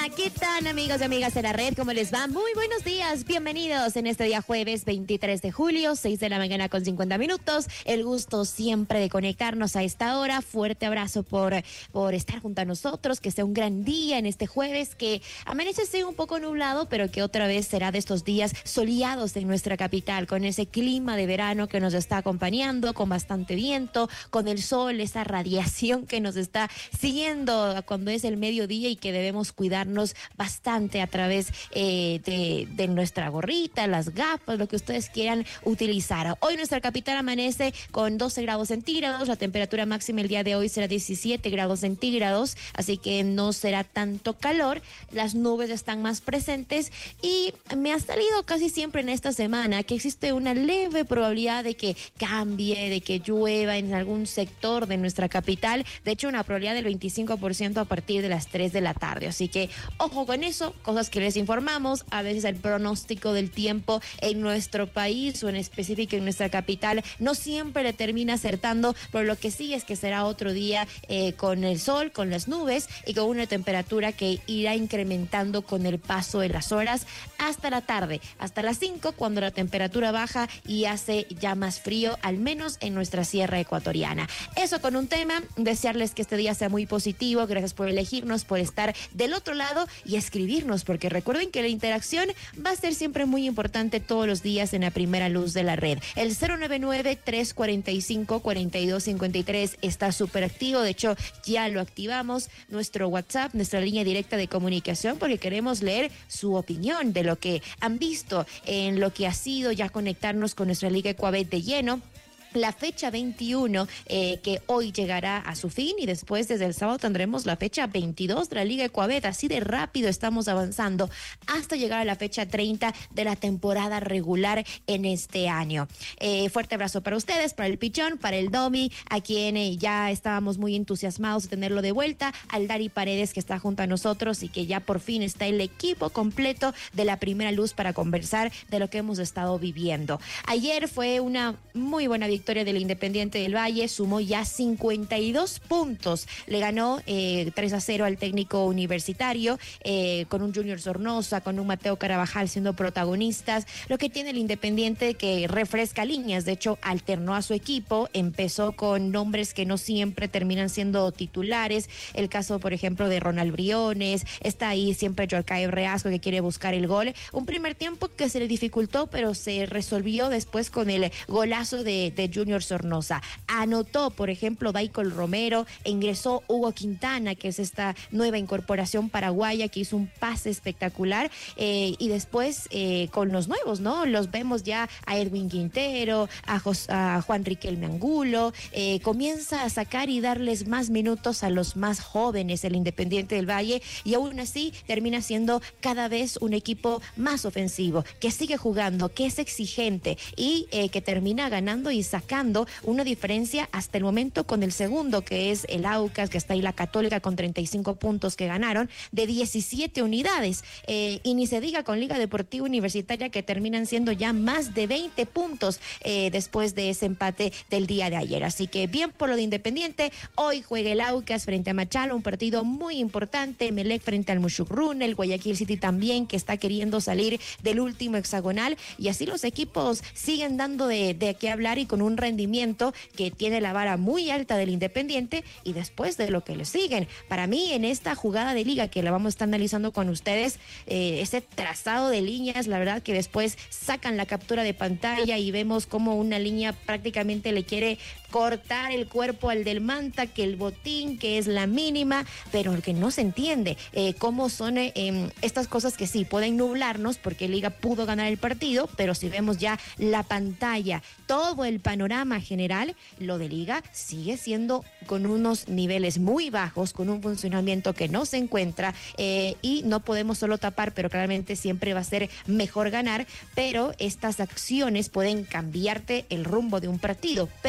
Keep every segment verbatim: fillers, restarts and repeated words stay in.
¿Qué tal, amigos y amigas de la red? ¿Cómo les va? Muy buenos días, bienvenidos en este día jueves veintitrés de julio, seis de la mañana con cincuenta minutos. El gusto siempre de conectarnos a esta hora. Fuerte abrazo por, por estar junto a nosotros, que sea un gran día en este jueves, que amanece sí un poco nublado, pero que otra vez será de estos días soleados en nuestra capital, con ese clima de verano que nos está acompañando, con bastante viento, con el sol, esa radiación que nos está siguiendo cuando es el mediodía y que debemos cuidarnos bastante a través eh, de, de nuestra gorrita, las gafas, lo que ustedes quieran utilizar. Hoy nuestra capital amanece con doce grados centígrados, la temperatura máxima el día de hoy será diecisiete grados centígrados, así que no será tanto calor, las nubes están más presentes y me ha salido casi siempre en esta semana que existe una leve probabilidad de que cambie, de que llueva en algún sector de nuestra capital, de hecho una probabilidad del veinticinco por ciento a partir de las tres de la tarde, así que ojo con eso, cosas que les informamos. A veces el pronóstico del tiempo en nuestro país o en específico en nuestra capital no siempre le termina acertando, pero lo que sí es que será otro día eh, con el sol, con las nubes y con una temperatura que irá incrementando con el paso de las horas hasta la tarde, hasta las cinco, cuando la temperatura baja y hace ya más frío, al menos en nuestra sierra ecuatoriana. Eso con un tema, desearles que este día sea muy positivo. Gracias por elegirnos, por estar del otro lado y escribirnos, porque recuerden que la interacción va a ser siempre muy importante todos los días en la primera luz de la red. El cero nueve nueve, tres cuatro cinco, cuatro dos cinco tres está súper activo, de hecho ya lo activamos, nuestro WhatsApp, nuestra línea directa de comunicación, porque queremos leer su opinión de lo que han visto, en lo que ha sido ya conectarnos con nuestra Liga Ecuabet de lleno. La fecha veintiuno, eh, que hoy llegará a su fin, y después desde el sábado tendremos la fecha veintidós de la Liga Ecuabet. Así de rápido estamos avanzando hasta llegar a la fecha treinta de la temporada regular en este año. Eh, fuerte abrazo para ustedes, para el Pichón, para el Domi, a quien eh, ya estábamos muy entusiasmados de tenerlo de vuelta, al Dari Paredes, que está junto a nosotros y que ya por fin está el equipo completo de la primera luz para conversar de lo que hemos estado viviendo. Ayer fue una muy buena victoria victoria del Independiente del Valle, sumó ya cincuenta y dos puntos, le ganó eh, tres a cero al técnico universitario, eh, con un Junior Sornosa, con un Mateo Carabajal siendo protagonistas. Lo que tiene el Independiente que refresca líneas, de hecho alternó a su equipo, empezó con nombres que no siempre terminan siendo titulares, el caso por ejemplo de Ronald Briones, está ahí siempre Yorcay Reasco que quiere buscar el gol, un primer tiempo que se le dificultó pero se resolvió después con el golazo de, de Junior Sornosa. Anotó, por ejemplo, Daicol Romero, e ingresó Hugo Quintana, que es esta nueva incorporación paraguaya que hizo un pase espectacular, eh, y después eh, con los nuevos, ¿no? Los vemos ya a Edwin Quintero, a, Jos, a Juan Riquelme Angulo, eh, comienza a sacar y darles más minutos a los más jóvenes, el Independiente del Valle, y aún así termina siendo cada vez un equipo más ofensivo, que sigue jugando, que es exigente y eh, que termina ganando y sacando una diferencia hasta el momento con el segundo, que es el Aucas, que está ahí la Católica con treinta y cinco puntos que ganaron, de diecisiete unidades, eh, y ni se diga con Liga Deportiva Universitaria, que terminan siendo ya más de veinte puntos eh, después de ese empate del día de ayer. Así que bien por lo de Independiente. Hoy juega el Aucas frente a Machala, un partido muy importante, Melec frente al Mushurruna, el Guayaquil City también, que está queriendo salir del último hexagonal, y así los equipos siguen dando de, de qué hablar y con un rendimiento que tiene la vara muy alta del Independiente, y después de lo que le siguen. Para mí, en esta jugada de liga que la vamos a estar analizando con ustedes, eh, ese trazado de líneas, la verdad que después sacan la captura de pantalla y vemos como una línea prácticamente le quiere cortar el cuerpo al del Manta, que el botín, que es la mínima, pero lo que no se entiende, eh, cómo son eh, eh, estas cosas que sí pueden nublarnos, porque Liga pudo ganar el partido, pero si vemos ya la pantalla, todo el panorama general, lo de Liga sigue siendo con unos niveles muy bajos, con un funcionamiento que no se encuentra, eh, y no podemos solo tapar, pero claramente siempre va a ser mejor ganar, pero estas acciones pueden cambiarte el rumbo de un partido, pero el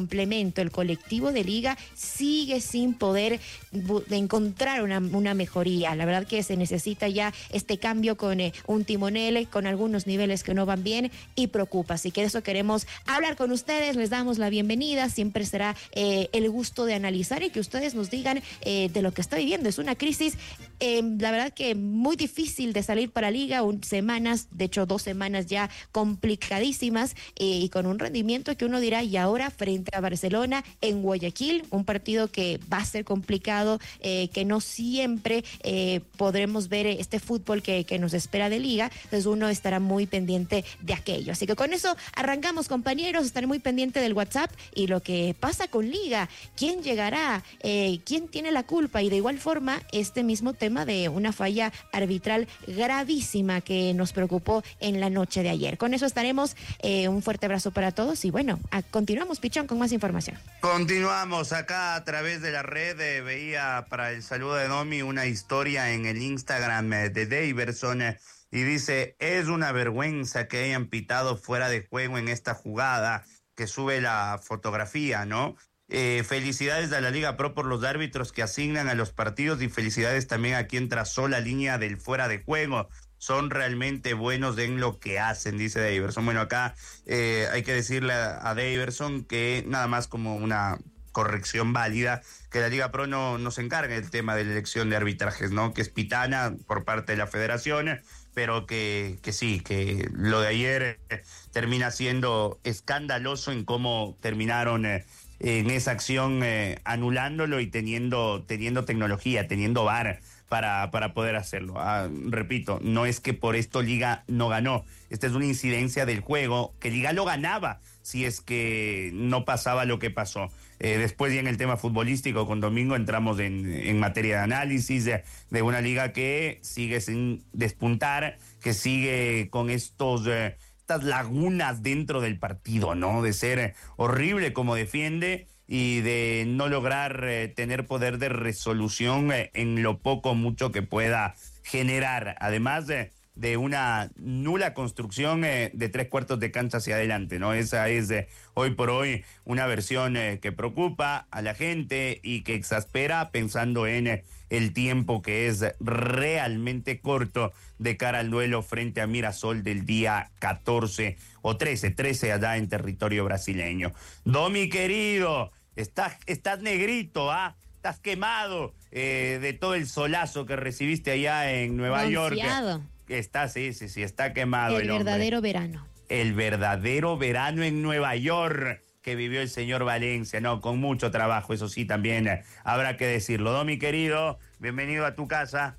complemento, el colectivo de liga sigue sin poder encontrar una, una mejoría. La verdad que se necesita ya este cambio con eh, un timonel, con algunos niveles que no van bien y preocupa. Así que de eso queremos hablar con ustedes, les damos la bienvenida, siempre será eh, el gusto de analizar y que ustedes nos digan eh, de lo que está viviendo. Es una crisis, eh, la verdad que muy difícil de salir para liga, un, semanas, de hecho dos semanas ya complicadísimas eh, y con un rendimiento que uno dirá, y ahora frente a Barcelona en Guayaquil, un partido que va a ser complicado, eh, que no siempre eh, podremos ver este fútbol que, que nos espera de liga, entonces uno estará muy pendiente de aquello. Así que con eso arrancamos, compañeros, estaré muy pendiente del WhatsApp y lo que pasa con liga, quién llegará, eh, quién tiene la culpa, y de igual forma este mismo tema de una falla arbitral gravísima que nos preocupó en la noche de ayer. Con eso estaremos, eh, un fuerte abrazo para todos y bueno, a, continuamos, Pichón, con más información. Continuamos acá a través de la red. Eh, veía para el saludo de Domi una historia en el Instagram eh, de Daverson eh, y dice: es una vergüenza que hayan pitado fuera de juego en esta jugada, que sube la fotografía, ¿no? Eh, felicidades a la Liga Pro por los árbitros que asignan a los partidos y felicidades también a quien trazó la línea del fuera de juego. Son realmente buenos en lo que hacen, dice Daverson. Bueno, acá eh, hay que decirle a, a Daverson que nada más como una corrección válida, que la Liga Pro no, no se encarga del tema de la elección de arbitrajes, ¿no? Que es pitana por parte de la federación, pero que, que sí, que lo de ayer eh, termina siendo escandaloso en cómo terminaron eh, en esa acción eh, anulándolo y teniendo, teniendo tecnología, teniendo V A R para, para poder hacerlo. Ah, repito, no es que por esto Liga no ganó, esta es una incidencia del juego, que Liga lo ganaba si es que no pasaba lo que pasó. Eh, después ya en el tema futbolístico con Domingo entramos en, en materia de análisis de, de una liga que sigue sin despuntar, que sigue con estos eh, estas lagunas dentro del partido, ¿no? De ser eh, horrible como defiende y de no lograr eh, tener poder de resolución eh, en lo poco o mucho que pueda generar. Además de... Eh, de una nula construcción eh, de tres cuartos de cancha hacia adelante, ¿no? Esa es eh, hoy por hoy una versión eh, que preocupa a la gente y que exaspera pensando en eh, el tiempo que es realmente corto de cara al duelo frente a Mirasol del día catorce o trece, trece allá en territorio brasileño. Domi, querido, estás, estás negrito, ¿ah? Estás quemado eh, de todo el solazo que recibiste allá en Nueva Bronceado. York. Está, sí, sí, sí, está quemado el, el hombre. verdadero verano. El verdadero verano en Nueva York que vivió el señor Valencia, ¿no? Con mucho trabajo, eso sí, también eh, habrá que decirlo. Domi, querido, bienvenido a tu casa.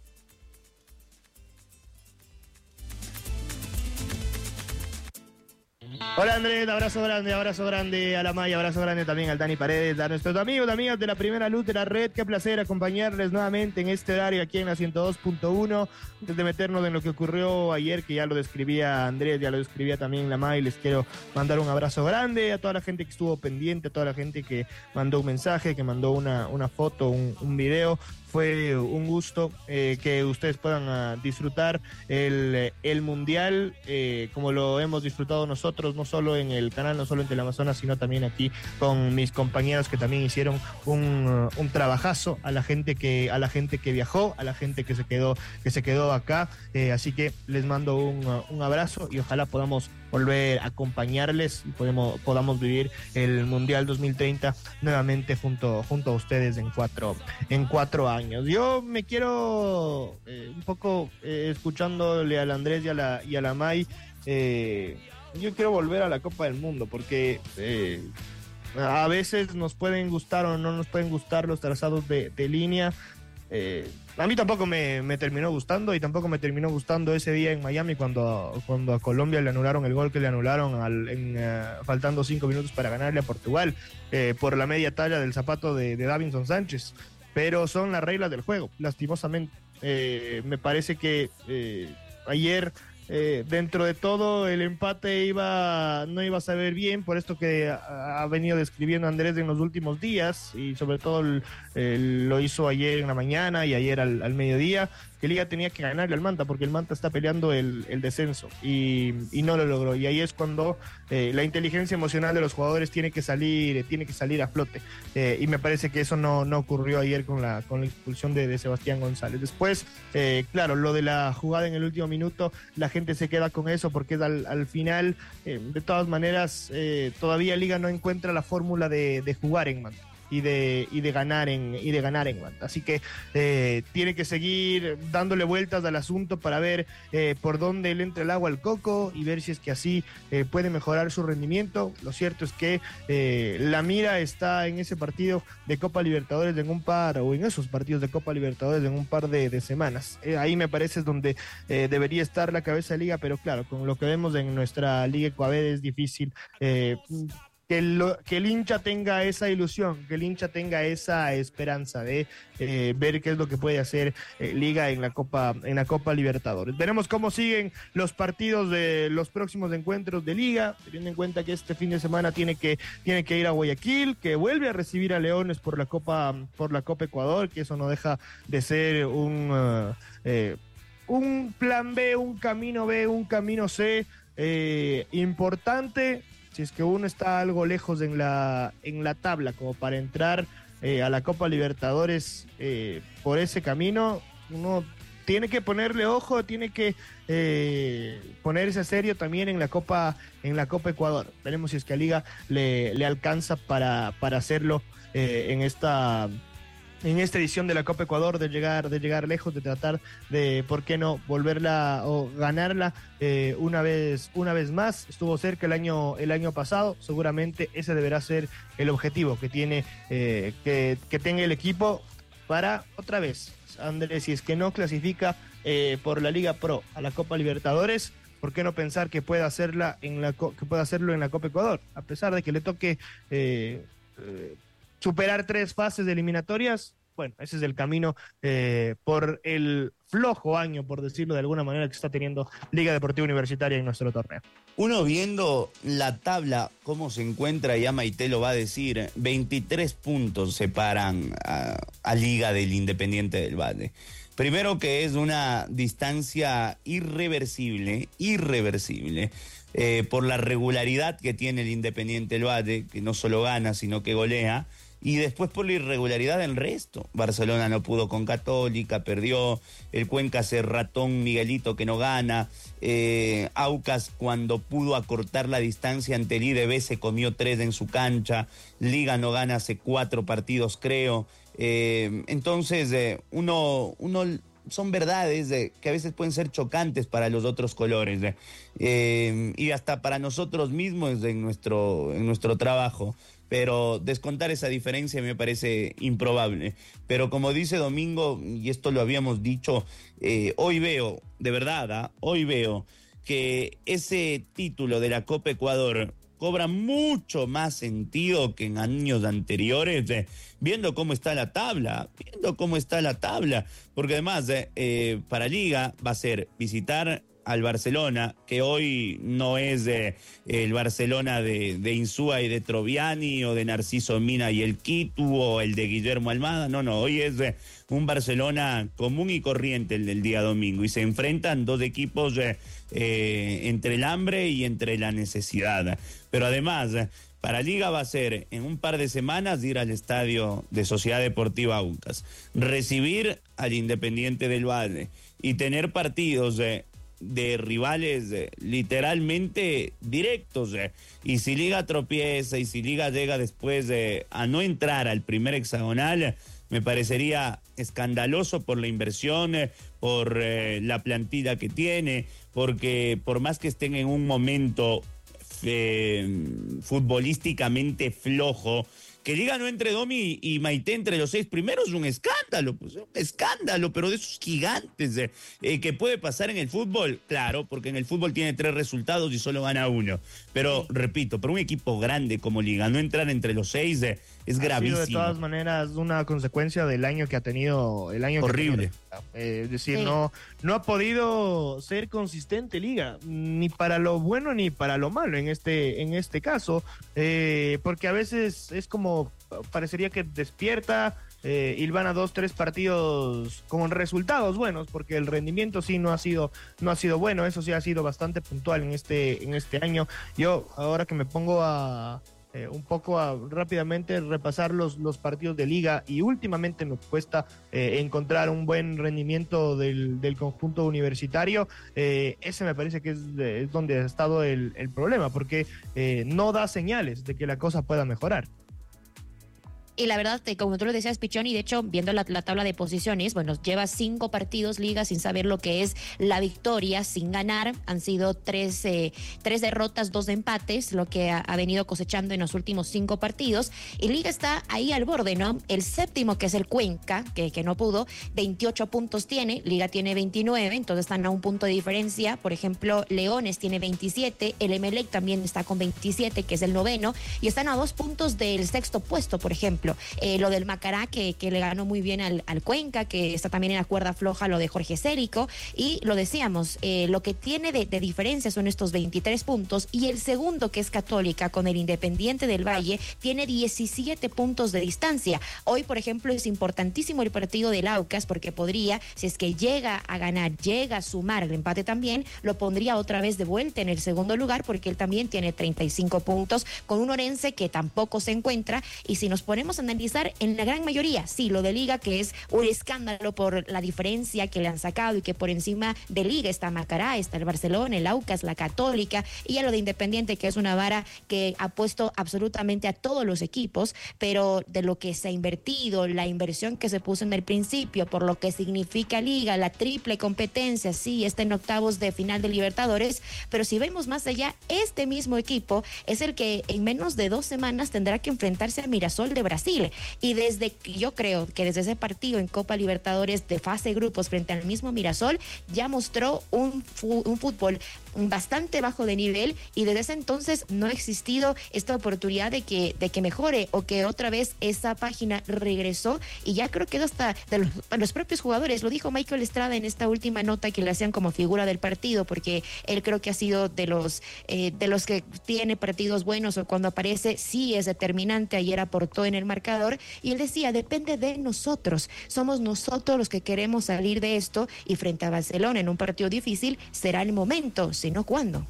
Hola Andrés, abrazo grande, abrazo grande a la Maya, abrazo grande también al Dani Paredes, a nuestros amigos y amigas de la Primera Luz de la Red. Qué placer acompañarles nuevamente en este horario aquí en la ciento dos punto uno. Antes de meternos en lo que ocurrió ayer, que ya lo describía Andrés, ya lo describía también la Maya, les quiero mandar un abrazo grande a toda la gente que estuvo pendiente, a toda la gente que mandó un mensaje, que mandó una, una foto, un, un video. Fue un gusto eh, que ustedes puedan uh, disfrutar el, el Mundial eh, como lo hemos disfrutado nosotros, no solo en el canal, no solo en Teleamazonas, sino también aquí con mis compañeros que también hicieron un, uh, un trabajazo, a la gente que a la gente que viajó, a la gente que se quedó que se quedó acá. Eh, así que les mando un, uh, un abrazo y ojalá podamos volver a acompañarles y podemos, podamos vivir el Mundial dos mil treinta nuevamente junto, junto a ustedes en cuatro, en cuatro años. Yo me quiero eh, un poco eh, escuchándole al Andrés y a la, y a la May, eh, yo quiero volver a la Copa del Mundo porque eh, a veces nos pueden gustar o no nos pueden gustar los trazados de, de línea. Eh, a mí tampoco me, me terminó gustando y tampoco me terminó gustando ese día en Miami cuando, cuando a Colombia le anularon el gol que le anularon al, en, uh, faltando cinco minutos para ganarle a Portugal eh, por la media talla del zapato de, de Davinson Sánchez. Pero son las reglas del juego, lastimosamente. Eh, me parece que eh, ayer Eh, dentro de todo, el empate iba no iba a saber bien, por esto que ha, ha venido describiendo Andrés en los últimos días, y sobre todo el, el, lo hizo ayer en la mañana y ayer al, al mediodía, que Liga tenía que ganarle al Manta, porque el Manta está peleando el, el descenso y, y no lo logró. Y ahí es cuando eh, la inteligencia emocional de los jugadores tiene que salir, tiene que salir a flote. Eh, y me parece que eso no, no ocurrió ayer con la, con la expulsión de, de Sebastián González. Después, eh, claro, lo de la jugada en el último minuto, la gente se queda con eso porque es al, al final, eh, de todas maneras, eh, todavía Liga no encuentra la fórmula de, de jugar en Manta. Y de, y de ganar en y de ganar en Manta. Así que eh, tiene que seguir dándole vueltas al asunto para ver eh, por dónde le entra el agua al coco y ver si es que así eh, puede mejorar su rendimiento. Lo cierto es que eh, la mira está en ese partido de Copa Libertadores en un par, o en esos partidos de Copa Libertadores en un par de, de semanas. Eh, ahí me parece es donde eh, debería estar la cabeza de Liga, pero claro, con lo que vemos en nuestra Liga Ecuador es difícil eh, Que el, que el hincha tenga esa ilusión, que el hincha tenga esa esperanza de eh, ver qué es lo que puede hacer eh, Liga en la Copa en la Copa Libertadores. Veremos cómo siguen los partidos de los próximos encuentros de Liga, teniendo en cuenta que este fin de semana tiene que tiene que ir a Guayaquil, que vuelve a recibir a Leones por la Copa por la Copa Ecuador, que eso no deja de ser un uh, eh, un plan B, un camino B, un camino C eh, importante. Si es que uno está algo lejos en la, en la tabla como para entrar eh, a la Copa Libertadores eh, por ese camino, uno tiene que ponerle ojo, tiene que eh, ponerse serio también en la Copa en la Copa Ecuador. Veremos si es que a Liga le, le alcanza para, para hacerlo eh, en esta... en esta edición de la Copa Ecuador, de llegar de llegar lejos, de tratar de, ¿por qué no?, volverla o ganarla eh, una vez una vez más. Estuvo cerca el año el año pasado, seguramente ese deberá ser el objetivo que tiene eh, que, que tenga el equipo para otra vez, Andrés, si es que no clasifica eh, por la Liga Pro a la Copa Libertadores, ¿por qué no pensar que pueda hacerla en la que pueda hacerlo en la Copa Ecuador? A pesar de que le toque eh, eh, superar tres fases de eliminatorias, bueno, ese es el camino eh, por el flojo año, por decirlo de alguna manera, que está teniendo Liga Deportiva Universitaria en nuestro torneo. Uno viendo la tabla, cómo se encuentra, ya Maite lo va a decir, veintitrés puntos separan a, a Liga del Independiente del Valle. Primero que es una distancia irreversible, irreversible, eh, por la regularidad que tiene el Independiente del Valle, que no solo gana, sino que golea. Y después por la irregularidad del resto. Barcelona no pudo con Católica, perdió. El Cuenca hace ratón Miguelito que no gana. Eh, Aucas cuando pudo acortar la distancia ante el I D B se comió tres en su cancha. Liga no gana hace cuatro partidos creo. Eh, entonces eh, uno... uno son verdades eh, que a veces pueden ser chocantes para los otros colores eh, eh, y hasta para nosotros mismos en nuestro, en nuestro trabajo. Pero descontar esa diferencia me parece improbable. Pero como dice Domingo, y esto lo habíamos dicho, eh, hoy veo, de verdad, ¿eh? hoy veo que ese título de la Copa Ecuador cobra mucho más sentido que en años anteriores, eh, viendo cómo está la tabla, viendo cómo está la tabla, porque además eh, eh, para Liga va a ser visitar al Barcelona, que hoy no es eh, el Barcelona de, de Insúa y de Troviani o de Narciso Mina y el Quito o el de Guillermo Almada, no, no, hoy es eh, un Barcelona común y corriente el del día domingo y se enfrentan dos equipos eh, eh, entre el hambre y entre la necesidad, pero además eh, para Liga va a ser en un par de semanas ir al estadio de Sociedad Deportiva Aucas, recibir al Independiente del Valle y tener partidos eh, de rivales eh, literalmente directos eh. y si Liga tropieza y si Liga llega después eh, a no entrar al primer hexagonal, me parecería escandaloso por la inversión, eh, por eh, la plantilla que tiene, porque por más que estén en un momento eh, futbolísticamente flojo, que Liga no entre Domi y Maite entre los seis primeros es un escándalo, pues un escándalo, pero de esos gigantes eh, eh, que puede pasar en el fútbol, claro, porque en el fútbol tiene tres resultados y solo gana uno. Pero, repito, para un equipo grande como Liga, no entrar entre los seis eh, Es gravísimo. Ha sido de todas maneras una consecuencia del año que ha tenido el año horrible. Que ha tenido, eh, es decir, sí. no no ha podido ser consistente Liga, ni para lo bueno ni para lo malo en este en este caso, eh, porque a veces es como parecería que despierta, eh, hilvana dos, tres partidos con resultados buenos, porque el rendimiento sí no ha sido no ha sido bueno, eso sí ha sido bastante puntual en este en este año. Yo ahora que me pongo a Eh, un poco a rápidamente repasar los, los partidos de liga y últimamente nos cuesta eh, encontrar un buen rendimiento del, del conjunto universitario, eh, ese me parece que es, de, es donde ha estado el, el problema, porque eh, no da señales de que la cosa pueda mejorar. Y la verdad, como tú lo decías, Pichón, y de hecho, viendo la, la tabla de posiciones, bueno, lleva cinco partidos Liga sin saber lo que es la victoria, sin ganar. Han sido tres, eh, tres derrotas, dos empates, lo que ha, ha venido cosechando en los últimos cinco partidos. Y Liga está ahí al borde, ¿no? El séptimo, que es el Cuenca, que, que no pudo, veintiocho puntos tiene, Liga tiene veintinueve, entonces están a un punto de diferencia. Por ejemplo, Leones tiene veintisiete, el Emelec también está con veintisiete, que es el noveno, y están a dos puntos del sexto puesto, por ejemplo. Eh, lo del Macará, que, que le ganó muy bien al, al Cuenca, que está también en la cuerda floja, lo de Jorge Cérico, y lo decíamos, eh, lo que tiene de, de diferencia son estos veintitrés puntos, y el segundo, que es Católica, con el Independiente del Valle, tiene diecisiete puntos de distancia. Hoy, por ejemplo, es importantísimo el partido del Aucas, porque podría, si es que llega a ganar, llega a sumar el empate también, lo pondría otra vez de vuelta en el segundo lugar, porque él también tiene treinta y cinco puntos, con un Orense que tampoco se encuentra. Y si nos ponemos a analizar, en la gran mayoría, sí, lo de Liga, que es un escándalo por la diferencia que le han sacado, y que por encima de Liga está Macará, está el Barcelona, el Aucas, la Católica, y ya lo de Independiente, que es una vara que ha puesto absolutamente a todos los equipos, pero de lo que se ha invertido, la inversión que se puso en el principio, por lo que significa Liga, la triple competencia, sí, está en octavos de final de Libertadores, pero si vemos más allá, este mismo equipo es el que en menos de dos semanas tendrá que enfrentarse al Mirasol de Brasil. Y desde, yo creo que desde ese partido en Copa Libertadores de fase de grupos frente al mismo Mirasol, ya mostró un, un fútbol bastante bajo de nivel, y desde ese entonces no ha existido esta oportunidad de que, de que mejore, o que otra vez esa página regresó. Y ya creo que es hasta de los, de los propios jugadores, lo dijo Michael Estrada en esta última nota que le hacían como figura del partido, porque él creo que ha sido de los eh, de los que tiene partidos buenos, o cuando aparece sí es determinante. Ayer aportó en el marcador, y él decía, depende de nosotros, somos nosotros los que queremos salir de esto, y frente a Barcelona en un partido difícil será el momento, sino cuándo.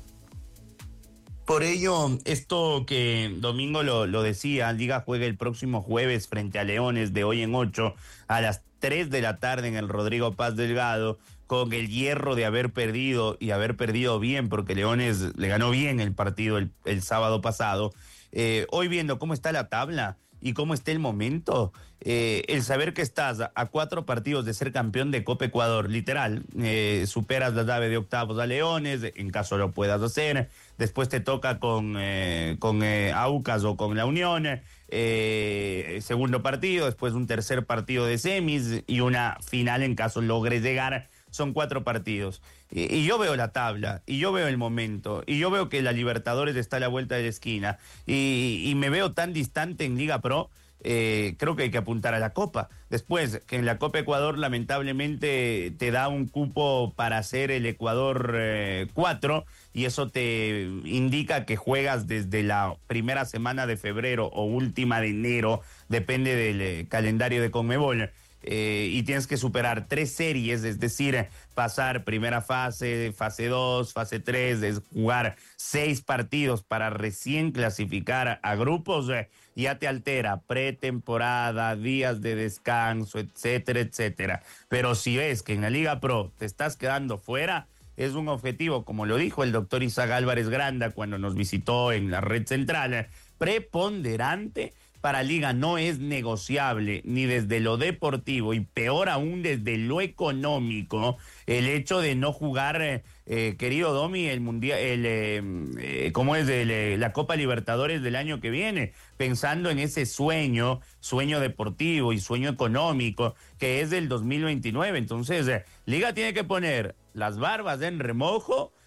Por ello, esto que Domingo lo, lo decía, Liga juega el próximo jueves frente a Leones, de hoy en ocho, a las tres de la tarde en el Rodrigo Paz Delgado, con el hierro de haber perdido, y haber perdido bien, porque Leones le ganó bien el partido el, el sábado pasado. Eh, hoy, viendo cómo está la tabla y cómo está el momento, eh, el saber que estás a cuatro partidos de ser campeón de Copa Ecuador, literal, eh, superas la llave de octavos a Leones, en caso lo puedas hacer, después te toca con, eh, con eh, Aucas o con la Unión, eh, segundo partido, después un tercer partido de semis y una final en caso logres llegar. Son cuatro partidos. Y, y yo veo la tabla, y yo veo el momento, y yo veo que la Libertadores está a la vuelta de la esquina, y, y me veo tan distante en Liga Pro. Eh, creo que hay que apuntar a la Copa. Después, que en la Copa Ecuador lamentablemente te da un cupo para hacer el Ecuador eh, cuatro, y eso te indica que juegas desde la primera semana de febrero o última de enero, depende del eh, calendario de Conmebol. Eh, y tienes que superar tres series, es decir, pasar primera fase, fase dos, fase tres, es jugar seis partidos para recién clasificar a grupos, eh, ya te altera pretemporada, días de descanso, etcétera, etcétera. Pero si ves que en la Liga Pro te estás quedando fuera, es un objetivo, como lo dijo el doctor Isaac Álvarez Granda cuando nos visitó en la red central, preponderante para Liga. No es negociable ni desde lo deportivo, y peor aún desde lo económico, el hecho de no jugar, eh, eh, querido Domi, el mundial, el eh, eh, ¿cómo es? El, eh, la Copa Libertadores del año que viene, pensando en ese sueño, sueño deportivo y sueño económico que es del dos mil veintinueve. Entonces, eh, Liga tiene que poner las barbas en remojo,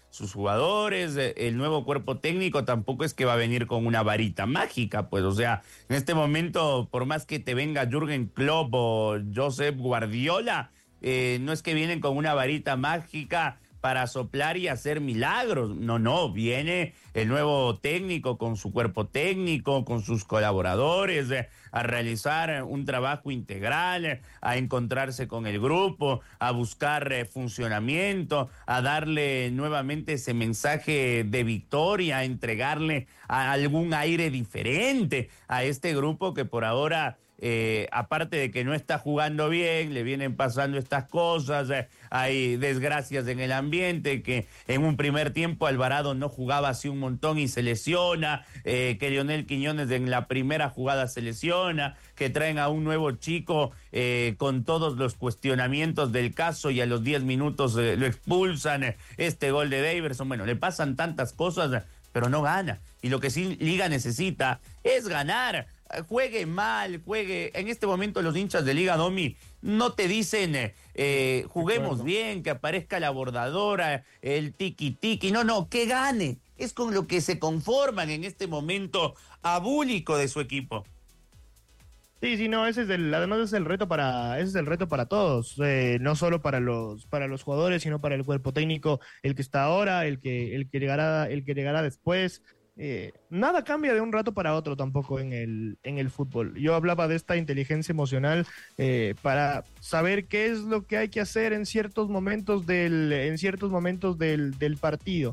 sus jugadores, eh, el nuevo cuerpo técnico tampoco es que va a venir con una varita mágica, pues, o sea, en este momento, por más que te venga Jürgen Klopp o Josep Guardiola, eh, no es que vienen con una varita mágica para soplar y hacer milagros. No, no, viene el nuevo técnico con su cuerpo técnico, con sus colaboradores, eh, a realizar un trabajo integral, eh, a encontrarse con el grupo, a buscar eh, funcionamiento, a darle nuevamente ese mensaje de victoria, a entregarle a algún aire diferente a este grupo que por ahora... Eh, aparte de que no está jugando bien, le vienen pasando estas cosas, eh, hay desgracias en el ambiente, que en un primer tiempo Alvarado no jugaba así un montón y se lesiona, eh, que Lionel Quiñones en la primera jugada se lesiona, que traen a un nuevo chico eh, con todos los cuestionamientos del caso y a los diez minutos eh, lo expulsan, eh, este gol de Daverson, bueno, le pasan tantas cosas, eh, pero no gana, y lo que sí Liga necesita es ganar. Juegue mal, juegue. En este momento los hinchas de Liga Domi no te dicen eh, eh, juguemos bien, que aparezca la bordadora, el tiki-tiki. No, no, que gane. Es con lo que se conforman en este momento abúlico de su equipo. Sí, sí, no, ese es el, además es el reto para, ese es el reto para todos, eh, no solo para los, para los jugadores, sino para el cuerpo técnico, el que está ahora, el que, el que llegará, el que llegará después. Eh, nada cambia de un rato para otro tampoco en el, en el fútbol. Yo hablaba de esta inteligencia emocional eh, para saber qué es lo que hay que hacer en ciertos momentos del, en ciertos momentos del, del partido.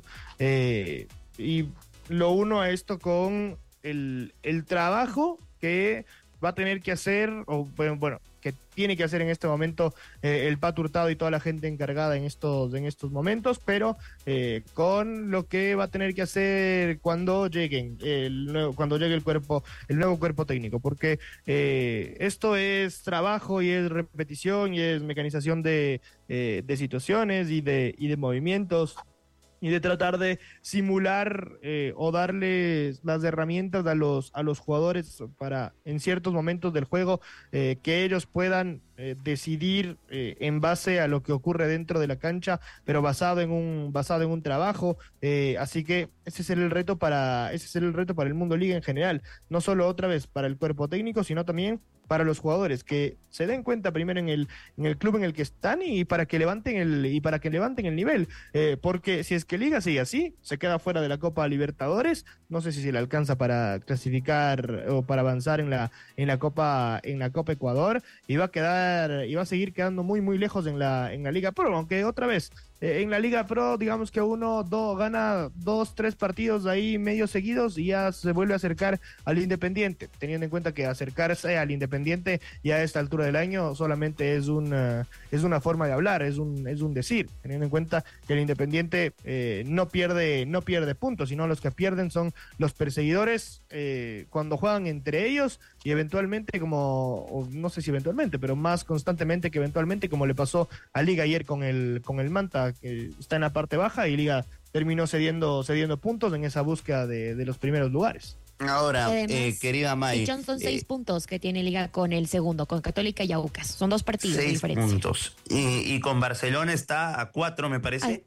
Eh, y lo uno a esto con el, el trabajo que va a tener que hacer, o bueno, bueno que tiene que hacer en este momento eh, el Pato Hurtado y toda la gente encargada en estos, en estos momentos, pero eh, con lo que va a tener que hacer cuando lleguen el nuevo, cuando llegue el cuerpo, el nuevo cuerpo técnico, porque eh, esto es trabajo y es repetición y es mecanización de, eh, de situaciones y de, y de movimientos, y de tratar de simular eh, o darles las herramientas a los, a los jugadores para en ciertos momentos del juego eh, que ellos puedan eh, decidir eh, en base a lo que ocurre dentro de la cancha, pero basado en un, basado en un trabajo. Eh, así que ese es el reto para, ese es el reto para el Mundo Liga en general, no solo otra vez para el cuerpo técnico, sino también para los jugadores, que se den cuenta primero en el, en el club en el que están y para que levanten el, y para que levanten el nivel, eh, porque si es que Liga sigue así, se queda fuera de la Copa Libertadores, no sé si se le alcanza para clasificar o para avanzar en la, en la Copa, en la Copa Ecuador, y va a quedar, y va a seguir quedando muy muy lejos en la, en la Liga Pro, aunque otra vez eh, en la Liga Pro, digamos que uno do, gana dos, tres partidos ahí medio seguidos y ya se vuelve a acercar al Independiente, teniendo en cuenta que acercarse al Independiente ya a esta altura del año solamente es una, es una forma de hablar, es un, es un decir, teniendo en cuenta que el Independiente eh, no pierde, no pierde puntos, sino los que pierden son los perseguidores eh, cuando juegan entre ellos y eventualmente como, o no sé si eventualmente, pero más constantemente que eventualmente, como le pasó a Liga ayer con el, con el Manta, que está en la parte baja y Liga terminó cediendo, cediendo puntos en esa búsqueda de, de los primeros lugares. Ahora, Además, eh, querida May. John, son eh, seis puntos que tiene Liga con el segundo, con Católica y Aucas. Son dos partidos de Seis diferencia. puntos. Y, y con Barcelona está a cuatro, me parece. Ay,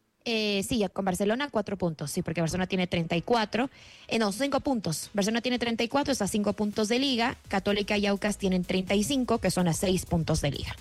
eh, sí, con Barcelona cuatro puntos, sí, porque Barcelona tiene treinta y cuatro. Eh, no, cinco puntos. Barcelona tiene treinta y cuatro, está a cinco puntos de Liga. Católica y Aucas tienen treinta y cinco, que son a seis puntos de Liga.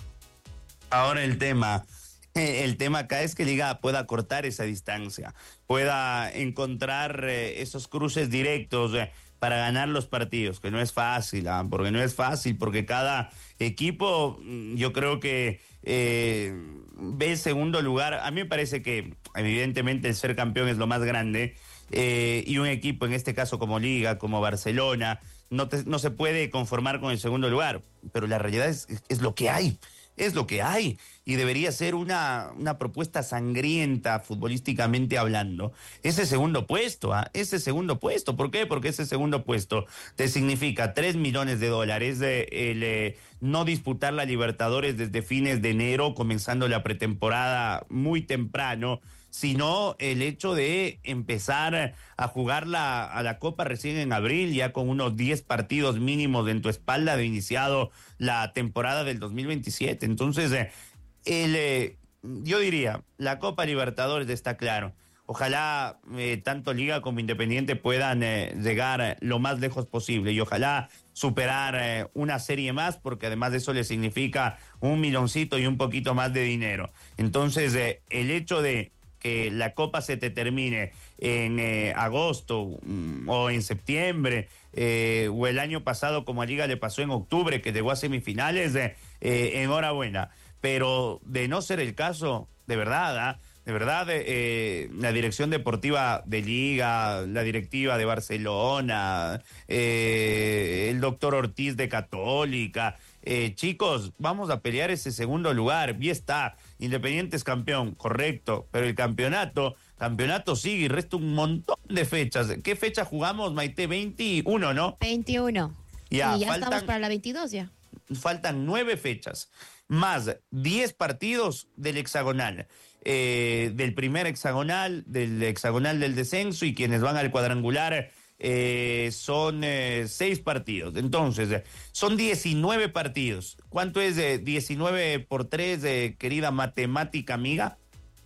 Ahora el tema. El tema acá es que Liga pueda cortar esa distancia, pueda encontrar eh, esos cruces directos eh, para ganar los partidos, que no es fácil, ¿ah? porque no es fácil, porque cada equipo, yo creo que eh, ve segundo lugar. A mí me parece que evidentemente el ser campeón es lo más grande, eh, y un equipo, en este caso como Liga, como Barcelona, no, te, no se puede conformar con el segundo lugar, pero la realidad es, es lo que hay. Es lo que hay y debería ser una, una propuesta sangrienta futbolísticamente hablando. Ese segundo puesto, ¿ah? ese segundo puesto. ¿Por qué? Porque ese segundo puesto te significa tres millones de dólares, de, el, eh, no disputar la Libertadores desde fines de enero, comenzando la pretemporada muy temprano, sino el hecho de empezar a jugar la, a la Copa recién en abril, ya con unos diez partidos mínimos en tu espalda de iniciado la temporada del dos mil veintisiete. Entonces, eh, el, eh, yo diría, la Copa Libertadores está claro. ojalá eh, tanto Liga como Independiente puedan eh, llegar eh, lo más lejos posible y ojalá superar eh, una serie más, porque además de eso le significa un milloncito y un poquito más de dinero. Entonces, eh, el hecho de que la Copa se te termine en eh, agosto mm, o en septiembre, eh, o el año pasado como a Liga le pasó en octubre, que llegó a semifinales, eh, eh, enhorabuena. Pero de no ser el caso, de verdad, ¿eh? de verdad, eh, la dirección deportiva de Liga, la directiva de Barcelona, eh, el doctor Ortiz de Católica, eh, chicos, vamos a pelear ese segundo lugar, y está, Independiente es campeón, correcto, pero el campeonato, campeonato sigue y resta un montón de fechas. ¿Qué fecha jugamos, Maite? veintiuno, ¿no? veintiuno. Ya, y ya faltan, estamos para la veintidós ya. Faltan nueve fechas, más diez partidos del hexagonal. Eh, del primer hexagonal, del hexagonal del descenso, y quienes van al cuadrangular eh, son eh, seis partidos. Entonces, eh, son diecinueve partidos. ¿Cuánto es eh, diecinueve por tres, eh, querida matemática amiga?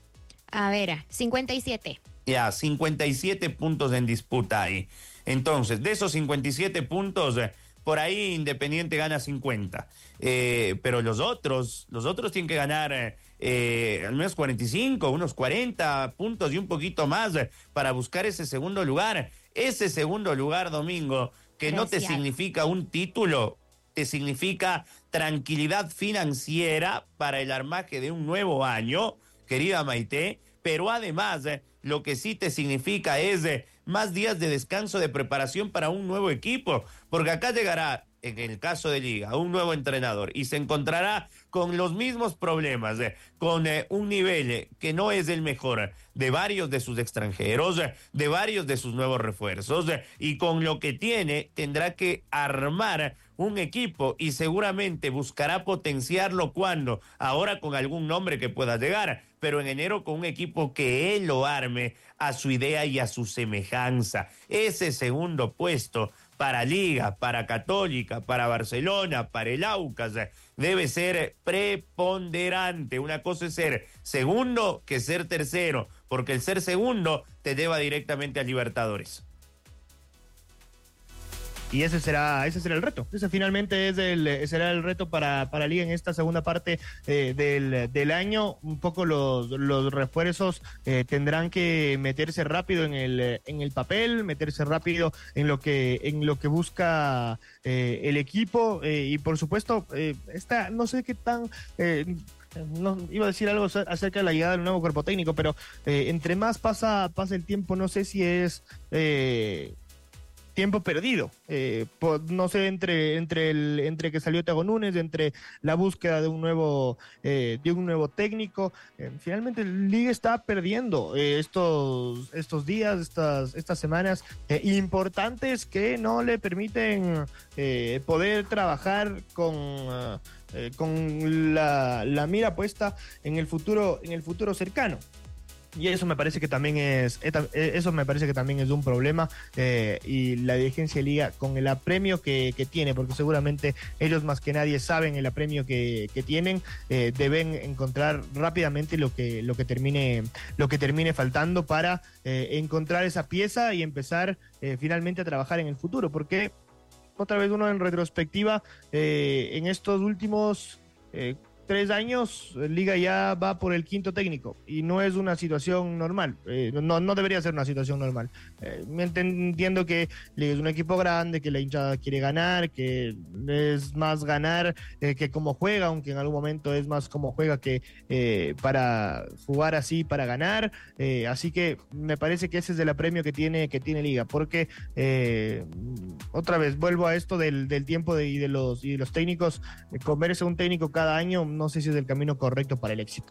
A ver, cincuenta y siete. Ya, cincuenta y siete puntos en disputa ahí. Entonces, de esos cincuenta y siete puntos, eh, por ahí Independiente gana cincuenta. Eh, pero los otros, los otros tienen que ganar eh, eh, al menos cuarenta y cinco, unos cuarenta puntos y un poquito más eh, para buscar ese segundo lugar. Ese segundo lugar, Domingo, que no te significa un título, te significa tranquilidad financiera para el armaje de un nuevo año, querida Maite, pero además eh, lo que sí te significa es eh, más días de descanso, de preparación para un nuevo equipo, porque acá llegará, en el caso de Liga, un nuevo entrenador y se encontrará con los mismos problemas, eh, con eh, un nivel eh, que no es el mejor de varios de sus extranjeros, eh, de varios de sus nuevos refuerzos, eh, y con lo que tiene tendrá que armar un equipo y seguramente buscará potenciarlo cuando, ahora con algún nombre que pueda llegar, pero en enero con un equipo que él lo arme a su idea y a su semejanza. Ese segundo puesto para Liga, para Católica, para Barcelona, para el Aucas, debe ser preponderante. Una cosa es ser segundo que ser tercero, porque el ser segundo te lleva directamente a Libertadores. Y ese será, ese será el reto. Ese finalmente es el, será el reto para, para Liga en esta segunda parte eh, del, del año. Un poco los, los refuerzos eh, tendrán que meterse rápido en el, en el papel, meterse rápido en lo que, en lo que busca eh, el equipo. Eh, y por supuesto, eh, esta, no sé qué tan... Eh, No, iba a decir algo acerca de la llegada del nuevo cuerpo técnico, pero eh, entre más pasa, pasa el tiempo, no sé si es... Eh, tiempo perdido, eh, por, no sé, entre entre el entre que salió Thiago Núñez, entre la búsqueda de un nuevo eh, de un nuevo técnico, eh, finalmente el Liga está perdiendo eh, estos estos días, estas estas semanas eh, importantes que no le permiten eh, poder trabajar con uh, eh, con la, la mira puesta en el futuro en el futuro cercano. Y eso me parece que también es eso me parece que también es un problema eh, y la dirigencia de Liga con el apremio que, que tiene, porque seguramente ellos más que nadie saben el apremio que, que tienen, eh, deben encontrar rápidamente lo que lo que termine lo que termine faltando para eh, encontrar esa pieza y empezar eh, finalmente a trabajar en el futuro, porque otra vez uno en retrospectiva eh, en estos últimos eh, tres años, Liga ya va por el quinto técnico y no es una situación normal, eh, no, no debería ser una situación normal. Eh, entiendo que Liga es un equipo grande, que la hinchada quiere ganar, que es más ganar eh, que como juega, aunque en algún momento es más como juega que eh, para jugar así, para ganar, eh, así que me parece que ese es el apremio que tiene, que tiene Liga, porque eh, otra vez vuelvo a esto del, del tiempo de, y, de los, y de los técnicos, eh, comerse un técnico cada año, no sé si es el camino correcto para el éxito.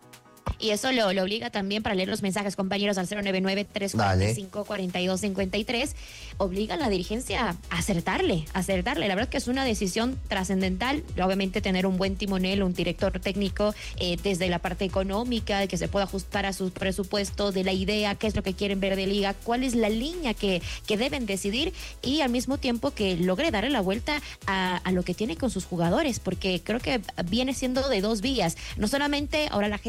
Y eso lo, lo obliga también para leer los mensajes, compañeros, al cero nueve nueve, tres cuatro cinco, cuatro dos cinco tres. Obliga a la dirigencia a acertarle, a acertarle. La verdad que es una decisión trascendental. Obviamente tener un buen timonel, un director técnico eh, desde la parte económica, que se pueda ajustar a sus presupuestos, de la idea, qué es lo que quieren ver de Liga, cuál es la línea que, que deben decidir, y al mismo tiempo que logre darle la vuelta a, a lo que tiene con sus jugadores, porque creo que viene siendo de dos vías. No solamente ahora la gente se va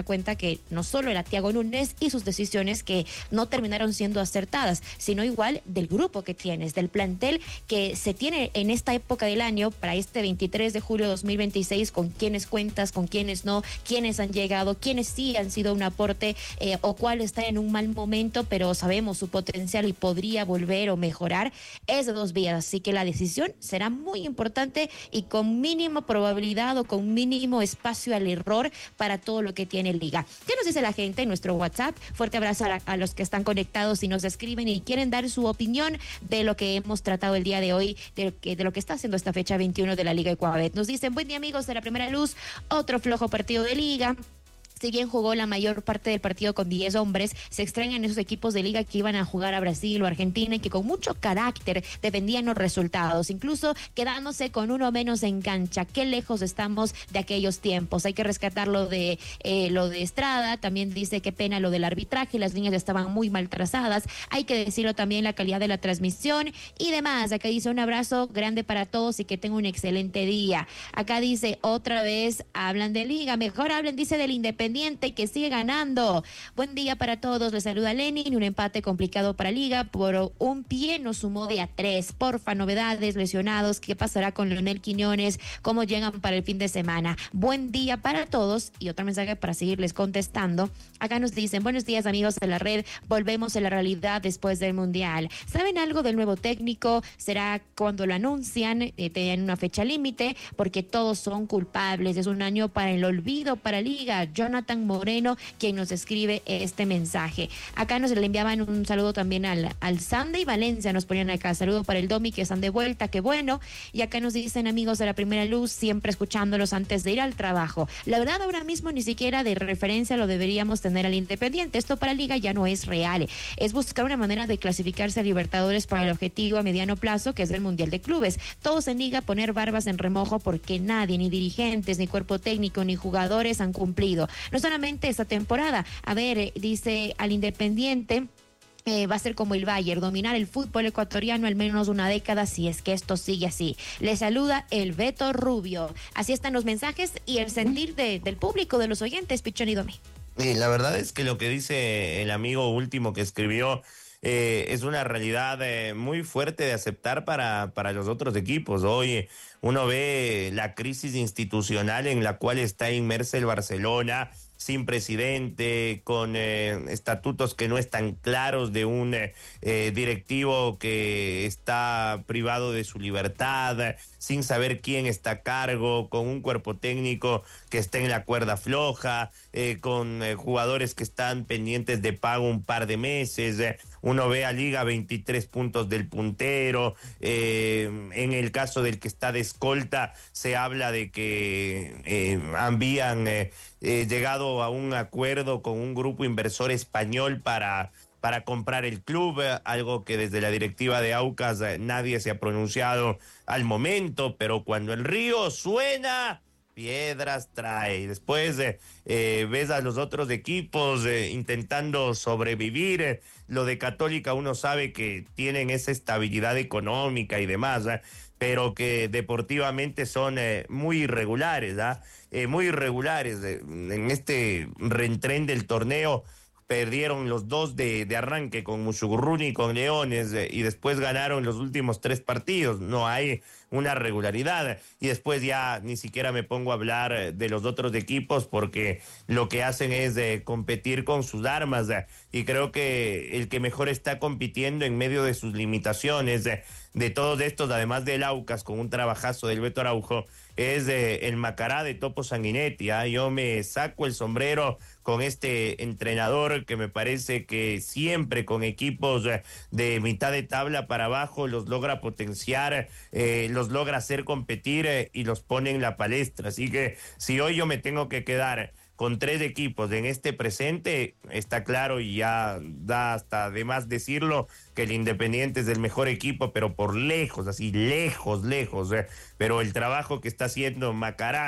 da cuenta que no solo era Thiago Núñez y sus decisiones que no terminaron siendo acertadas, sino igual del grupo que tienes, del plantel que se tiene en esta época del año para este veintitrés de julio de dos mil veintiséis, con quienes cuentas, con quienes no, quienes han llegado, quienes sí han sido un aporte eh, o cuál está en un mal momento, pero sabemos su potencial y podría volver o mejorar. Es de dos vías, así que la decisión será muy importante y con mínima probabilidad o con mínimo espacio al error para todo lo que tiene Liga. ¿Qué nos dice la gente en nuestro WhatsApp? Fuerte abrazo a, la, a los que están conectados y nos escriben y quieren dar su opinión de lo que hemos tratado el día de hoy, de lo que, de lo que está haciendo esta fecha veintiuno de la Liga Ecuabet. Nos dicen, buen día amigos de La Primera Luz, otro flojo partido de Liga. Si bien jugó la mayor parte del partido con diez hombres, se extrañan esos equipos de Liga que iban a jugar a Brasil o Argentina y que con mucho carácter defendían los resultados, incluso quedándose con uno menos en cancha. Qué lejos estamos de aquellos tiempos. Hay que rescatar lo de, eh, lo de Estrada. También dice qué pena lo del arbitraje, las líneas estaban muy mal trazadas. Hay que decirlo también, la calidad de la transmisión y demás. Acá dice un abrazo grande para todos y que tengan un excelente día. Acá dice otra vez, hablan de Liga, mejor hablen, dice, del Independiente, que sigue ganando. Buen día para todos, les saluda Lenin. Un empate complicado para Liga, por un pie nos sumó de a tres. Porfa, novedades, lesionados, ¿qué pasará con Leonel Quiñones? ¿Cómo llegan para el fin de semana? Buen día para todos. Y otro mensaje para seguirles contestando. Acá nos dicen, buenos días amigos de la red, volvemos a la realidad después del Mundial. ¿Saben algo del nuevo técnico? ¿Será cuando lo anuncian? Eh, tienen una fecha límite, porque todos son culpables. Es un año para el olvido para Liga. Jonathan Moreno, quien nos escribe este mensaje. Acá nos le enviaban un saludo también al, al Sandy Valencia, nos ponían acá, saludo para el Domi, que están de vuelta, qué bueno. Y acá nos dicen, amigos de La Primera Luz, siempre escuchándolos antes de ir al trabajo. La verdad, ahora mismo ni siquiera de referencia lo deberíamos tener al Independiente. Esto para Liga ya no es real. Es buscar una manera de clasificarse a Libertadores para el objetivo a mediano plazo, que es el Mundial de Clubes. Todos en Liga poner barbas en remojo porque nadie, ni dirigentes, ni cuerpo técnico, ni jugadores han cumplido. No solamente esta temporada. A ver, eh, dice al Independiente, Eh, va a ser como el Bayern, dominar el fútbol ecuatoriano al menos una década si es que esto sigue así. Le saluda el Beto Rubio. Así están los mensajes y el sentir de, del público, de los oyentes, Pichón y Domi. Y la verdad es que lo que dice el amigo último que escribió eh, es una realidad eh, muy fuerte de aceptar para, para los otros equipos. Hoy uno ve la crisis institucional en la cual está inmersa el Barcelona, sin presidente, con eh, estatutos que no están claros, de un eh, directivo que está privado de su libertad, sin saber quién está a cargo, con un cuerpo técnico que está en la cuerda floja, eh, con eh, jugadores que están pendientes de pago un par de meses. Eh, uno ve a Liga veintitrés puntos del puntero, eh, en el caso del que está de escolta se habla de que eh, habían eh, eh, llegado a un acuerdo con un grupo inversor español para... para comprar el club, algo que desde la directiva de Aucas eh, nadie se ha pronunciado al momento, pero cuando el río suena, piedras trae. Después eh, eh, ves a los otros equipos eh, intentando sobrevivir. Eh, lo de Católica uno sabe que tienen esa estabilidad económica y demás, ¿eh? Pero que deportivamente son eh, muy irregulares, ¿eh? Eh, muy irregulares. Eh, en este reentrén del torneo perdieron los dos de, de arranque con Musugruni y con Leones eh, y después ganaron los últimos tres partidos. No hay una regularidad y después ya ni siquiera me pongo a hablar de los otros equipos porque lo que hacen es eh, competir con sus armas eh, y creo que el que mejor está compitiendo en medio de sus limitaciones eh, de todos estos, además del Aucas con un trabajazo del Beto Araujo, es eh, el Macará de Topo Sanguinetti. ¿eh? Yo me saco el sombrero con este entrenador que me parece que siempre con equipos eh, de mitad de tabla para abajo los logra potenciar, eh, los logra hacer competir eh, y los pone en la palestra. Así que si hoy yo me tengo que quedar con tres equipos en este presente, está claro y ya da hasta de más decirlo que el Independiente es el mejor equipo, pero por lejos, así lejos, lejos. Eh. Pero el trabajo que está haciendo Macará,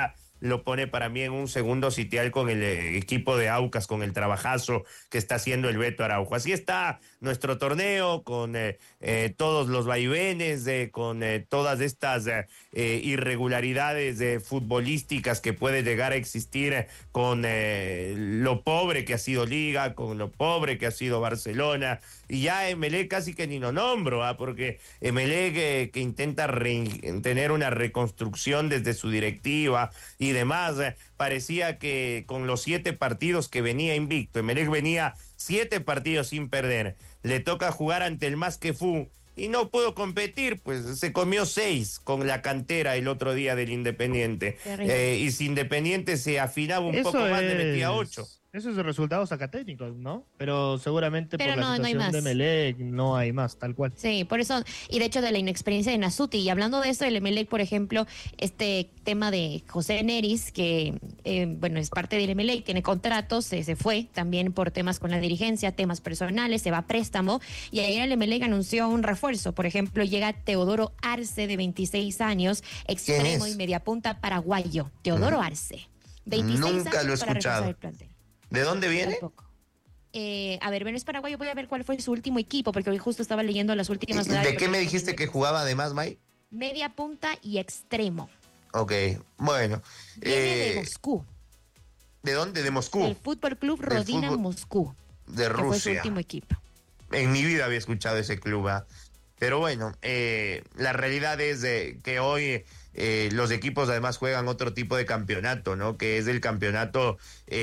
lo pone para mí en un segundo sitial con el eh, equipo de Aucas, con el trabajazo que está haciendo el Beto Araujo. Así está nuestro torneo, con eh, eh, todos los vaivenes, eh, con eh, todas estas eh, eh, irregularidades eh, futbolísticas que puede llegar a existir, eh, con eh, lo pobre que ha sido Liga, con lo pobre que ha sido Barcelona, y ya Emelec casi que ni lo nombro, ¿ah? Porque Emelec eh, que intenta re- tener una reconstrucción desde su directiva y demás, eh, parecía que con los siete partidos que venía invicto, Emelec venía siete partidos sin perder, le toca jugar ante el Más que Fu y no pudo competir, pues se comió seis con la cantera el otro día del Independiente, eh, y si Independiente se afinaba un Eso poco más, es... le metía ocho. Eso es de resultados acatécnicos, ¿no? Pero seguramente Pero por no, la no hay situación más. de Emelec no hay más, tal cual. Sí, por eso, y de hecho de la inexperiencia de Nasuti, y hablando de eso, el Emelec, por ejemplo, este tema de José Neris, que eh, bueno, es parte del Emelec, tiene contratos, se, se fue también por temas con la dirigencia, temas personales, se va a préstamo, y ayer el Emelec anunció un refuerzo, por ejemplo, llega Teodoro Arce, de veintiséis años, extremo y mediapunta paraguayo, Teodoro Arce, veintiséis Nunca años lo he para escuchado. reforzar el plantel. ¿De dónde viene? Tampoco. Eh, a ver, bueno, es paraguayo, voy a ver cuál fue su último equipo, porque hoy justo estaba leyendo las últimas. ¿De qué me dijiste que jugaba además, May? Media punta y extremo. Ok, bueno. Viene eh, de Moscú. ¿De dónde? De Moscú. El Fútbol Club Del Rodina fútbol Moscú. de Que fue su Rusia. último equipo. En mi vida había escuchado ese club. ¿ah? Pero bueno, eh, la realidad es eh, que hoy eh, los equipos además juegan otro tipo de campeonato, ¿no? Que es el campeonato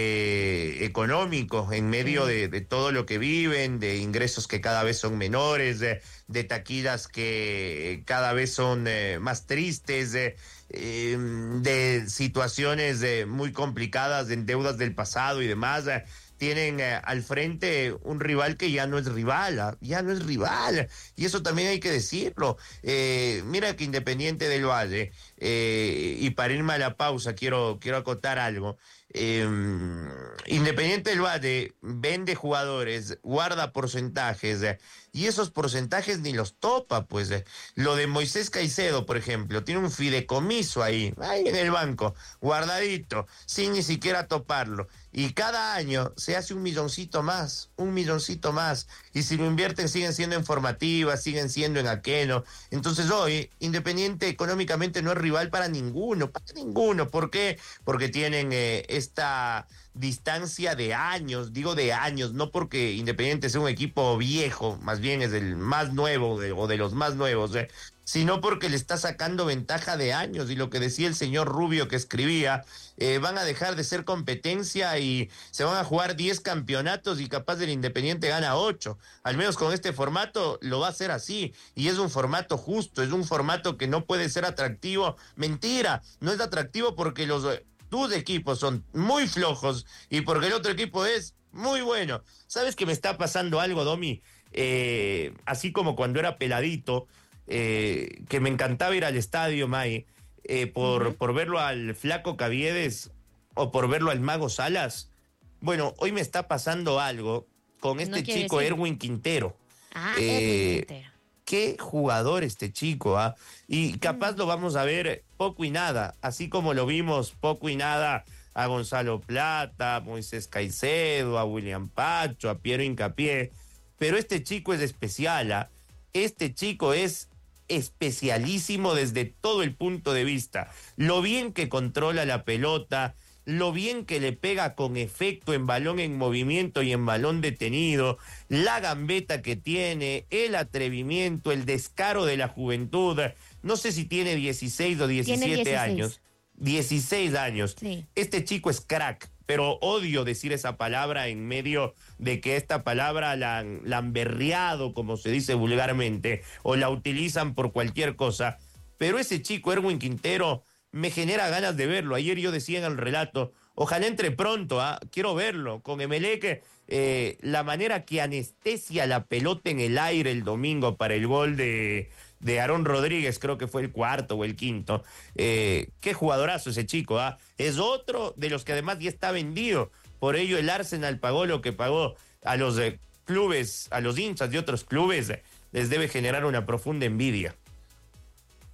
eh, económico, en medio de, de todo lo que viven, de ingresos que cada vez son menores, de, de taquillas que cada vez son eh, más tristes, de, eh, de situaciones eh, muy complicadas, de deudas del pasado y demás. eh, Tienen eh, al frente un rival que ya no es rival, ¿ah? ya no es rival, y eso también hay que decirlo. Eh, mira que Independiente del Valle, eh, y para irme a la pausa quiero, quiero acotar algo. Eh, Independiente del Valle vende jugadores, guarda porcentajes, eh, y esos porcentajes ni los topa, pues. Eh. Lo de Moisés Caicedo, por ejemplo, tiene un fideicomiso ahí, ahí en el banco, guardadito, sin ni siquiera toparlo. Y cada año se hace un milloncito más, un milloncito más. Y si lo invierten siguen siendo en formativas, siguen siendo en aqueno. Entonces hoy, Independiente económicamente no es rival para ninguno, para ninguno. ¿Por qué? Porque tienen eh, esta distancia de años, digo de años, no porque Independiente sea un equipo viejo, más bien es el más nuevo de, o de los más nuevos, eh, sino porque le está sacando ventaja de años. Y lo que decía el señor Rubio que escribía, eh, van a dejar de ser competencia y se van a jugar diez campeonatos y capaz el Independiente gana ocho. Al menos con este formato lo va a hacer así, y es un formato justo, es un formato que no puede ser atractivo. Mentira, no es atractivo porque los tus equipos son muy flojos y porque el otro equipo es muy bueno. ¿Sabes que me está pasando algo, Domi? Eh, así como cuando era peladito, eh, que me encantaba ir al estadio, May, eh, por, uh-huh. por verlo al Flaco Caviedes o por verlo al Mago Salas. Bueno, hoy me está pasando algo con este no chico decir. Erwin Quintero. Ah, eh, Erwin Quintero. Qué jugador este chico, ¿ah? Y capaz mm. lo vamos a ver poco y nada, así como lo vimos poco y nada a Gonzalo Plata, a Moisés Caicedo, a William Pacho, a Piero Hincapié. Pero este chico es especial, ¿ah? Este chico es especialísimo desde todo el punto de vista. Lo bien que controla la pelota, lo bien que le pega con efecto en balón en movimiento y en balón detenido, la gambeta que tiene, el atrevimiento, el descaro de la juventud. No sé si tiene dieciséis o diecisiete años. dieciséis años. Sí. Este chico es crack, pero odio decir esa palabra en medio de que esta palabra la han, la han berreado, como se dice vulgarmente, o la utilizan por cualquier cosa. Pero ese chico, Erwin Quintero, me genera ganas de verlo. Ayer yo decía en el relato, ojalá entre pronto, ¿ah? Quiero verlo. Con Emelec, eh, la manera que anestesia la pelota en el aire el domingo para el gol de, de Aarón Rodríguez, creo que fue el cuarto o el quinto. Eh, qué jugadorazo ese chico, ¿ah? Es otro de los que además ya está vendido. Por ello el Arsenal pagó lo que pagó. A los eh, clubes, a los hinchas de otros clubes, eh, les debe generar una profunda envidia.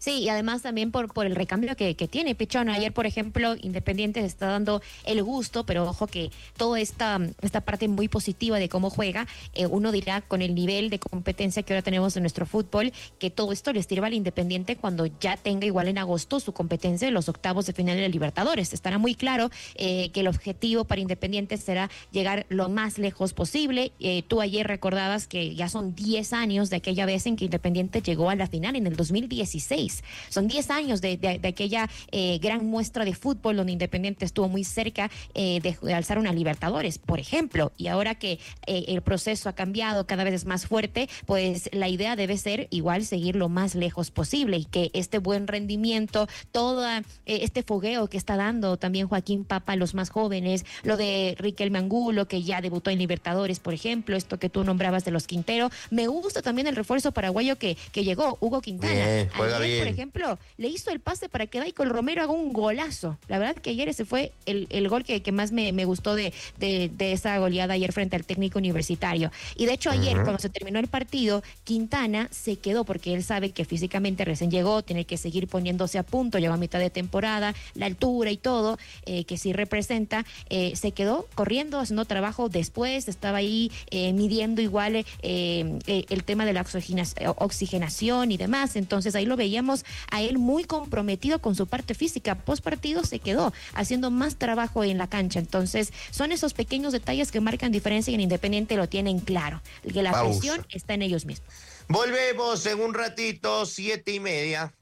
Sí, y además también por, por el recambio que, que tiene Pichón. Ayer, por ejemplo, Independiente se está dando el gusto, pero ojo que toda esta, esta parte muy positiva de cómo juega, eh, uno dirá con el nivel de competencia que ahora tenemos en nuestro fútbol, que todo esto le sirva al Independiente cuando ya tenga igual en agosto su competencia en los octavos de final de la Libertadores. Estará muy claro eh, que el objetivo para Independiente será llegar lo más lejos posible. Eh, tú ayer recordabas que ya son diez años de aquella vez en que Independiente llegó a la final en el dos mil dieciséis. Son diez años de, de, de aquella eh, gran muestra de fútbol donde Independiente estuvo muy cerca eh, de, de alzar una Libertadores, por ejemplo. Y ahora que eh, el proceso ha cambiado, cada vez es más fuerte, pues la idea debe ser igual seguir lo más lejos posible y que este buen rendimiento, todo eh, este fogueo que está dando también Joaquín Papa a los más jóvenes, lo de Riquelme Angulo, que ya debutó en Libertadores, por ejemplo, esto que tú nombrabas de los Quintero. Me gusta también el refuerzo paraguayo que, que llegó, Hugo Quintana. Bien, juega Ayer, bien. por ejemplo, le hizo el pase para que Michael Romero haga un golazo. La verdad que ayer ese fue el, el gol que, que más me, me gustó de, de, de esa goleada ayer frente al técnico universitario. Y de hecho ayer, uh-huh. cuando se terminó el partido, Quintana se quedó porque él sabe que físicamente recién llegó, tiene que seguir poniéndose a punto, llegó a mitad de temporada, la altura y todo, eh, que sí representa, eh, se quedó corriendo, haciendo trabajo después, estaba ahí eh, midiendo igual eh, eh, el tema de la oxigenación, oxigenación y demás. Entonces ahí lo veíamos a él muy comprometido con su parte física. Post partido se quedó haciendo más trabajo en la cancha. Entonces son esos pequeños detalles que marcan diferencia y en Independiente lo tienen claro, que la Pausa. presión está en ellos mismos. Volvemos en un ratito, siete y media.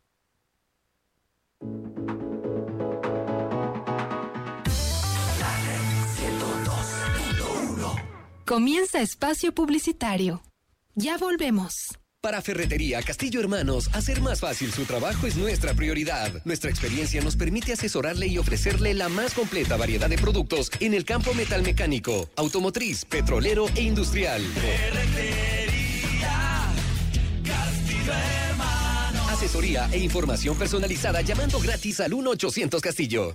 Comienza espacio publicitario. Ya volvemos. Para Ferretería Castillo Hermanos, hacer más fácil su trabajo es nuestra prioridad. Nuestra experiencia nos permite asesorarle y ofrecerle la más completa variedad de productos en el campo metalmecánico, automotriz, petrolero e industrial. Ferretería Castillo Hermanos. Asesoría e información personalizada llamando gratis al uno ochocientos Castillo.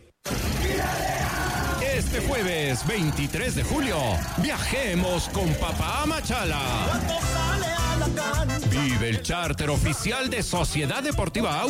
Este jueves veintitrés de julio, viajemos con Papá a Machala. Vive el charter oficial de Sociedad Deportiva